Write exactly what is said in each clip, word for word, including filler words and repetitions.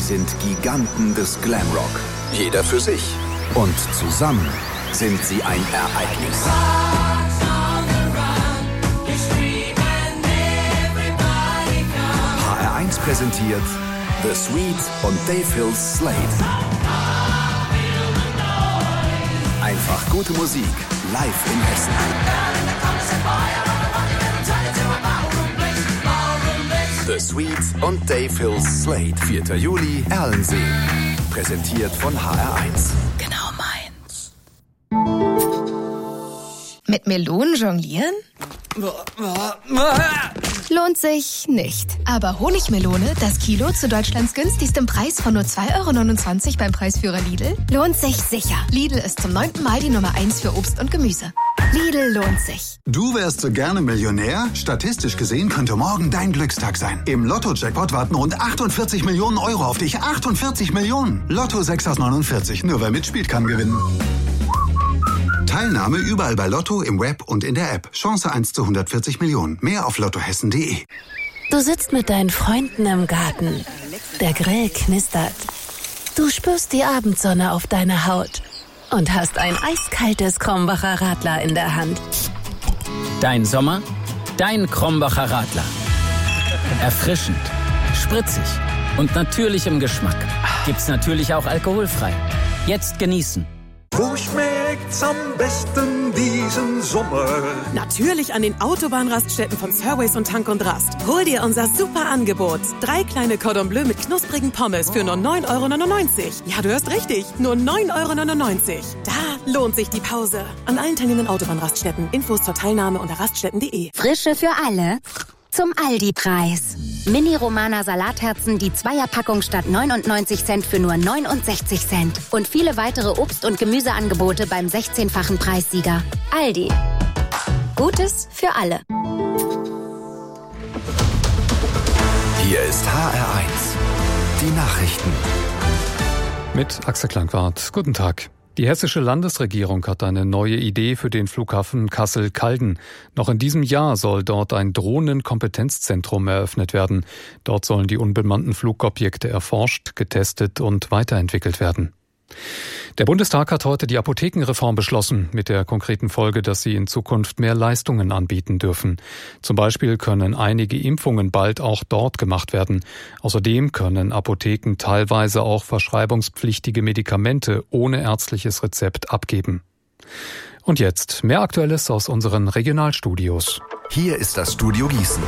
sind Giganten des Glamrock. Jeder für sich. Und zusammen sind sie ein Ereignis. H R eins präsentiert The Sweet und Dave Hills Slate. Einfach gute Musik, live in Hessen. The Sweet und Dave Hills Slate. vierter Juli, Erlensee. Präsentiert von H R eins. Genau meins. Mit Melonen jonglieren? Lohnt sich nicht. Aber Honigmelone, das Kilo zu Deutschlands günstigstem Preis von nur zwei Euro neunundzwanzig beim Preisführer Lidl, lohnt sich sicher. Lidl ist zum neunten Mal die Nummer eins für Obst und Gemüse. Lidl lohnt sich. Du wärst so gerne Millionär? Statistisch gesehen könnte morgen dein Glückstag sein. Im Lotto-Jackpot warten rund achtundvierzig Millionen Euro auf dich. achtundvierzig Millionen! Lotto sechs aus neunundvierzig. Nur wer mitspielt, kann gewinnen. Teilnahme überall bei Lotto, im Web und in der App. Chance eins zu hundertvierzig Millionen. Mehr auf lottohessen punkt de. Du sitzt mit deinen Freunden im Garten. Der Grill knistert. Du spürst die Abendsonne auf deiner Haut und hast ein eiskaltes Krombacher Radler in der Hand. Dein Sommer, dein Krombacher Radler. Erfrischend, spritzig und natürlich im Geschmack. Gibt's natürlich auch alkoholfrei. Jetzt genießen. Wo schmeckt's am besten diesen Sommer? Natürlich an den Autobahnraststätten von Surways und Tank und Rast. Hol dir unser super Angebot. Drei kleine Cordon Bleu mit knusprigen Pommes für nur neun Euro neunundneunzig. Ja, du hörst richtig. Nur neun Euro neunundneunzig. Da lohnt sich die Pause. An allen teilnehmenden Autobahnraststätten. Infos zur Teilnahme unter raststätten punkt de. Frische für alle. Zum Aldi-Preis. Mini-Romana Salatherzen, die Zweierpackung statt neunundneunzig Cent für nur neunundsechzig Cent. Und viele weitere Obst- und Gemüseangebote beim sechzehnfachen Preissieger. Aldi. Gutes für alle. Hier ist H R eins. Die Nachrichten. Mit Axel Klangwart. Guten Tag. Die hessische Landesregierung hat eine neue Idee für den Flughafen Kassel-Calden. Noch in diesem Jahr soll dort ein Drohnenkompetenzzentrum eröffnet werden. Dort sollen die unbemannten Flugobjekte erforscht, getestet und weiterentwickelt werden. Der Bundestag hat heute die Apothekenreform beschlossen, mit der konkreten Folge, dass sie in Zukunft mehr Leistungen anbieten dürfen. Zum Beispiel können einige Impfungen bald auch dort gemacht werden. Außerdem können Apotheken teilweise auch verschreibungspflichtige Medikamente ohne ärztliches Rezept abgeben. Und jetzt mehr Aktuelles aus unseren Regionalstudios. Hier ist das Studio Gießen.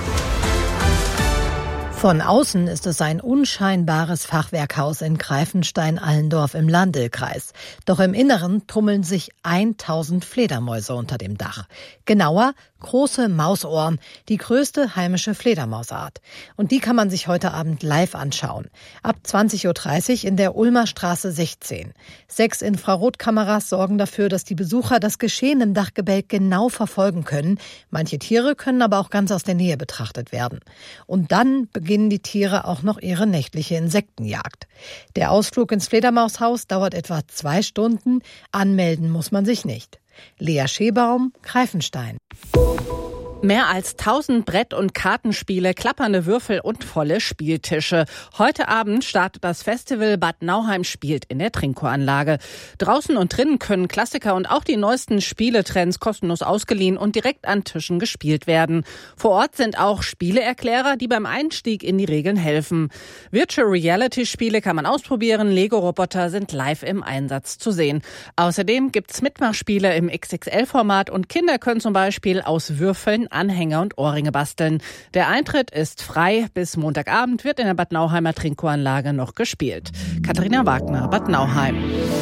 Von außen ist es ein unscheinbares Fachwerkhaus in Greifenstein-Allendorf im Landl-Kreis. Doch im Inneren tummeln sich tausend Fledermäuse unter dem Dach. Genauer, große Mausohren, die größte heimische Fledermausart. Und die kann man sich heute Abend live anschauen. Ab zwanzig Uhr dreißig in der Ulmer Straße sechzehn. Sechs Infrarotkameras sorgen dafür, dass die Besucher das Geschehen im Dachgebälk genau verfolgen können. Manche Tiere können aber auch ganz aus der Nähe betrachtet werden. Und dann beginnen die Tiere auch noch ihre nächtliche Insektenjagd. Der Ausflug ins Fledermaushaus dauert etwa zwei Stunden. Anmelden muss man sich nicht. Lea Schebaum, Greifenstein. Mehr als tausend Brett- und Kartenspiele, klappernde Würfel und volle Spieltische. Heute Abend startet das Festival Bad Nauheim spielt in der Trinko-Anlage. Draußen und drinnen können Klassiker und auch die neuesten Spieletrends kostenlos ausgeliehen und direkt an Tischen gespielt werden. Vor Ort sind auch Spieleerklärer, die beim Einstieg in die Regeln helfen. Virtual Reality Spiele kann man ausprobieren, Lego-Roboter sind live im Einsatz zu sehen. Außerdem gibt's Mitmachspiele im X X L-Format und Kinder können zum Beispiel aus Würfeln Anhänger und Ohrringe basteln. Der Eintritt ist frei. Bis Montagabend wird in der Bad Nauheimer Trinko-Anlage noch gespielt. Katharina Wagner, Bad Nauheim.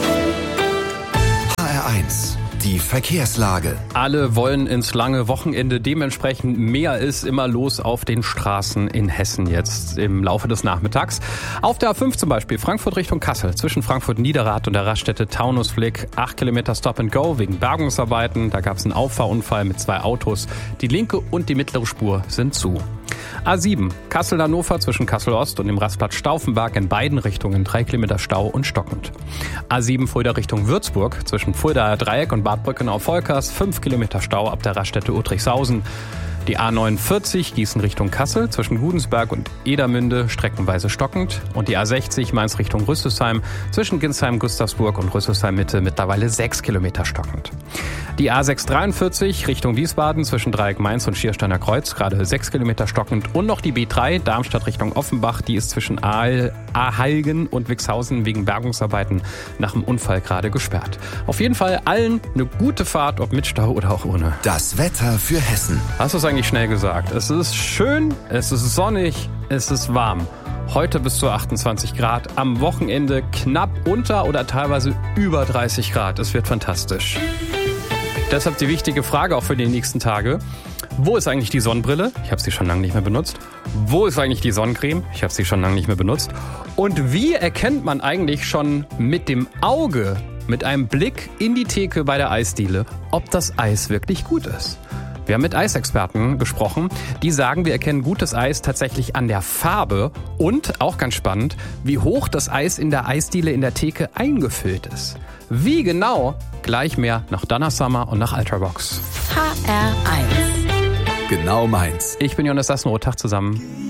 H R eins. Die Verkehrslage. Alle wollen ins lange Wochenende. Dementsprechend mehr ist immer los auf den Straßen in Hessen jetzt im Laufe des Nachmittags. Auf der A fünf zum Beispiel Frankfurt Richtung Kassel zwischen Frankfurt-Niederrad und der Raststätte Taunus-Flick. Acht Kilometer Stop and Go wegen Bergungsarbeiten. Da gab es einen Auffahrunfall mit zwei Autos. Die linke und die mittlere Spur sind zu. A sieben Kassel-Hannover zwischen Kassel-Ost und dem Rastplatz Stauffenberg in beiden Richtungen drei Kilometer Stau und stockend. A sieben Fulda Richtung Würzburg zwischen Fuldaer Dreieck und Bad Brückenau-Volkers fünf Kilometer Stau ab der Raststätte Uttrichshausen. Die A neunundvierzig Gießen Richtung Kassel zwischen Gudensberg und Edermünde streckenweise stockend. Und die A sechzig Mainz Richtung Rüsselsheim zwischen Ginsheim, Gustavsburg und Rüsselsheim Mitte mittlerweile sechs Kilometer stockend. Die A sechshundertdreiundvierzig Richtung Wiesbaden zwischen Dreieck Mainz und Schiersteiner Kreuz gerade sechs Kilometer stockend. Und noch die B drei Darmstadt Richtung Offenbach, die ist zwischen Aal, Ahalgen und Wixhausen wegen Bergungsarbeiten nach dem Unfall gerade gesperrt. Auf jeden Fall allen eine gute Fahrt, ob mit Stau oder auch ohne. Das Wetter für Hessen. Hast du es eigentlich schnell gesagt? Es ist schön, es ist sonnig, es ist warm. Heute bis zu achtundzwanzig Grad, am Wochenende knapp unter oder teilweise über dreißig Grad. Es wird fantastisch. Deshalb die wichtige Frage auch für die nächsten Tage. Wo ist eigentlich die Sonnenbrille? Ich habe sie schon lange nicht mehr benutzt. Wo ist eigentlich die Sonnencreme? Ich habe sie schon lange nicht mehr benutzt. Und wie erkennt man eigentlich schon mit dem Auge, mit einem Blick in die Theke bei der Eisdiele, ob das Eis wirklich gut ist? Wir haben mit Eisexperten gesprochen, die sagen, wir erkennen gutes Eis tatsächlich an der Farbe und, auch ganz spannend, wie hoch das Eis in der Eisdiele in der Theke eingefüllt ist. Wie genau? Gleich mehr nach Donna Summer und nach Ultravox. H R eins. Genau meins. Ich bin Jonas Sassenroth, Tag zusammen.